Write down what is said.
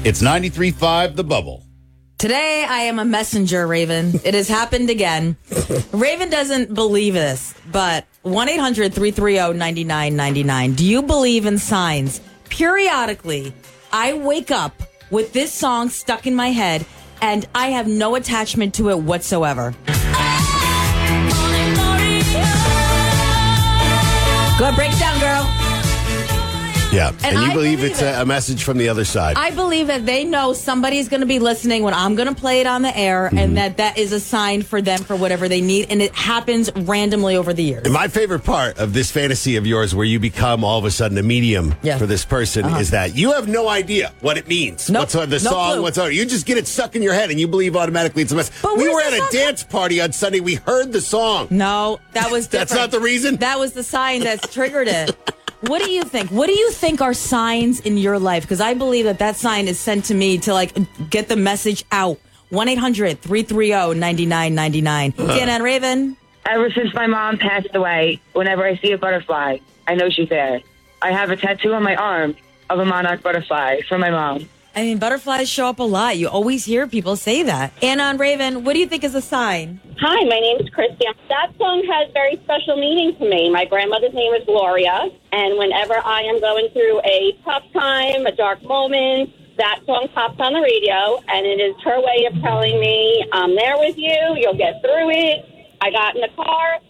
It's 93.5 The Bubble. Today, I am a messenger, Raven. It has happened again. Raven doesn't believe this, but 1-800-330-9999. Do you believe in signs? Periodically, I wake up with this song stuck in my head, and I have no attachment to it whatsoever. Go ahead, break it down, girl. Yeah, and you believe believe it's a message from the other side. I believe that they know somebody's going to be listening when I'm going to play it on the air, and that is a sign for them for whatever they need, and it happens randomly over the years. And my favorite part of this fantasy of yours where you become all of a sudden a medium for this person is that you have no idea what it means. Nope. What's on the song, clue. what's on it. You just get it stuck in your head and you believe automatically it's a message. But We where's were the at a song? dance party on Sunday. We heard the song. No, that was different. That's not the reason? That was the sign that's triggered it. What do you think? What do you think are signs in your life? Because I believe that sign is sent to me to get the message out. 1-800-330-9999. Dan and Raven. Ever since my mom passed away, whenever I see a butterfly, I know she's there. I have a tattoo on my arm of a monarch butterfly from my mom. I mean, butterflies show up a lot. You always hear people say that. Anna and Raven, what do you think is a sign? Hi, my name is Christy. That song has very special meaning to me. My grandmother's name is Gloria, and whenever I am going through a tough time, a dark moment, that song pops on the radio, and it is her way of telling me, I'm there with you, you'll get through it. I got in the car,